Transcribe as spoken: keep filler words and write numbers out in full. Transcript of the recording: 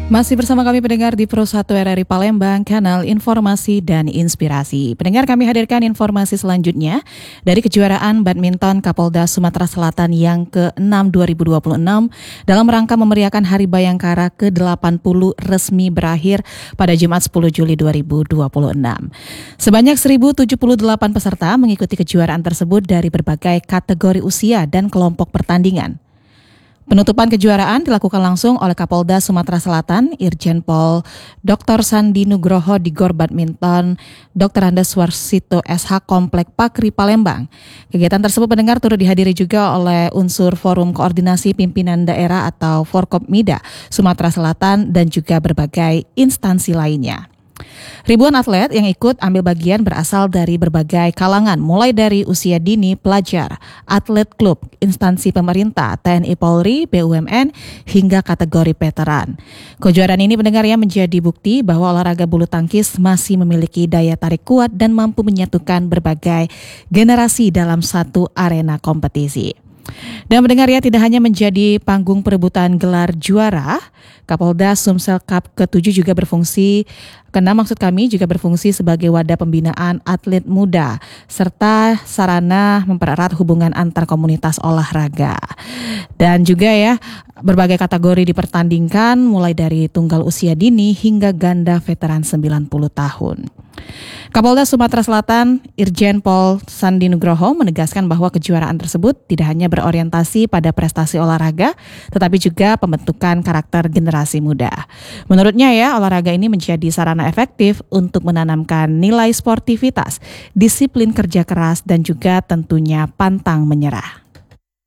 Masih bersama kami pendengar di Pro satu R R I Palembang, kanal informasi dan inspirasi. Pendengar, kami hadirkan informasi selanjutnya dari kejuaraan badminton Kapolda Sumatera Selatan yang ke enam dua ribu dua puluh enam dalam rangka memeriahkan Hari Bayangkara ke delapan puluh resmi berakhir pada Jumat sepuluh Juli dua ribu dua puluh enam. Sebanyak seribu tujuh puluh delapan peserta mengikuti kejuaraan tersebut dari berbagai kategori usia dan kelompok pertandingan. Penutupan kejuaraan dilakukan langsung oleh Kapolda Sumatera Selatan, Irjen Pol Doktor Sandi Nugroho di Gor Badminton Doktor Andes Warsito S H Komplek Pakri Palembang. Kegiatan tersebut pendengar turut dihadiri juga oleh unsur Forum Koordinasi Pimpinan Daerah atau Forkopmida Sumatera Selatan dan juga berbagai instansi lainnya. Ribuan atlet yang ikut ambil bagian berasal dari berbagai kalangan, mulai dari usia dini, pelajar, atlet klub, instansi pemerintah, T N I Polri, B U M N, hingga kategori veteran. Kejuaraan ini pendengarnya menjadi bukti bahwa olahraga bulu tangkis masih memiliki daya tarik kuat dan mampu menyatukan berbagai generasi dalam satu arena kompetisi. Dan mendengar ya, tidak hanya menjadi panggung perebutan gelar juara, Kapolda Sumsel Cup ketujuh juga berfungsi, karena maksud kami juga berfungsi sebagai wadah pembinaan atlet muda, serta sarana mempererat hubungan antar komunitas olahraga. Dan juga ya, berbagai kategori dipertandingkan, mulai dari tunggal usia dini hingga ganda veteran sembilan puluh tahun. Kapolda Sumatera Selatan, Irjen Pol Sandi Nugroho menegaskan bahwa kejuaraan tersebut tidak hanya berorientasi pada prestasi olahraga, tetapi juga pembentukan karakter generasi muda. Menurutnya ya, olahraga ini menjadi sarana efektif untuk menanamkan nilai sportivitas, disiplin kerja keras, dan juga tentunya pantang menyerah.